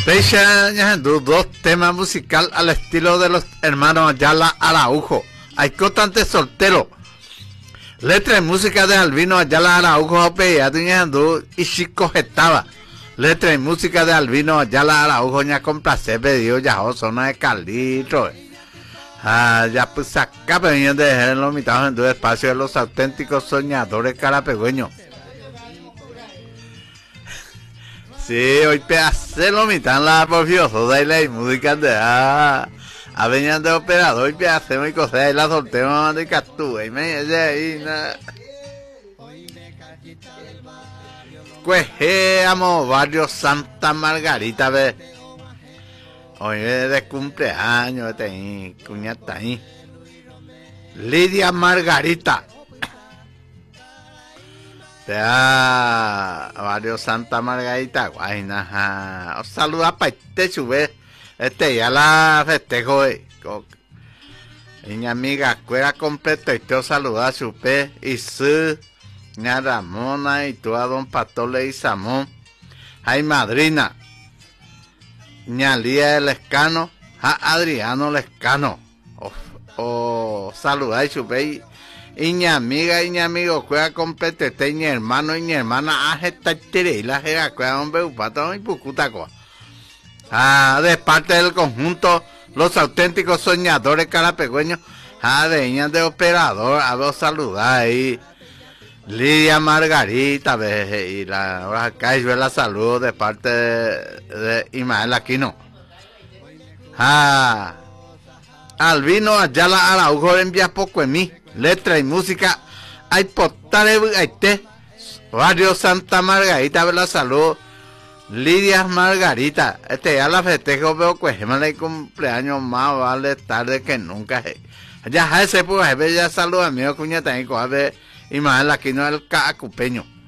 Fecha dos temas musical al estilo de los hermanos Ayala Araujo. Aicotante soltero. Letra y música de Albino Ayala Araujo y Chico Getaba. Letra y música de Albino Ayala Araujo ya complace pedido ya zona de Carlito. Ya pues acá venían de dejar en los mitad en tu espacio de los auténticos soñadores carapegüeños. Sí, hoy pedacé lo mitad la porfioso de la música de venían de operador y pedacé muy cosa y la soltero de castú y me dice ahí nada. Cuejeamos barrio Santa Margarita ve. Hoy es de cumpleaños este ahí, cuñata ahí. Lidia Margarita. Barrio Santa Margarita, Guayna. Os saluda para este chube. Ya la festejo. Y mi amiga Cuera completo y te saluda a chupe. Y su, ña Ramona y tú a don Patole y Samón. Ay madrina. Ña Lía el Lescano. A Adriano Lescano. Saluda y chupe. Y mi amiga y mi amigo juega completete y mi hermano y mi hermana esta y la jega juega hombre upato y pucutacoa. De parte del conjunto los auténticos soñadores carapegüeños de niñas de operador a vos saludar ahí Lidia Margarita y la acá yo la saludo de parte de Ismael Aquino. Albino Ayala Araujo envía poco en mí. Letra y música hay portales barrio Santa Margarita la salud Lidia Margarita ya la festejo veo que el cumpleaños más vale tarde que nunca ya ese pues ya saluda a mi cuñata y Ismael Aquino el cacupeño.